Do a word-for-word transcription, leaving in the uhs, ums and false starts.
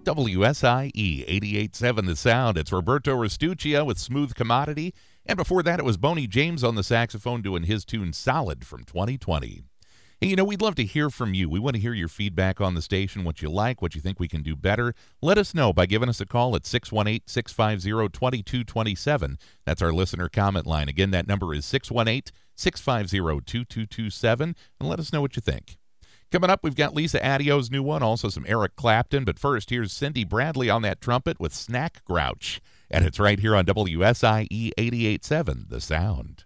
W S I E eighty-eight point seven The Sound. It's Roberto Restuccia with Smooth Commodity. And before that, it was Boney James on the saxophone doing his tune Solid from twenty twenty. Hey, you know, we'd love to hear from you. We want to hear your feedback on the station, what you like, what you think we can do better. Let us know by giving us a call at six one eight, six five zero, two two two seven. That's our listener comment line. Again, that number is six one eight, six five zero, two two two seven, and let us know what you think. Coming up, we've got Lisa Addio's new one, also some Eric Clapton. But first, here's Cindy Bradley on that trumpet with Snack Grouch. And it's right here on W S I E eighty-eight point seven, The Sound.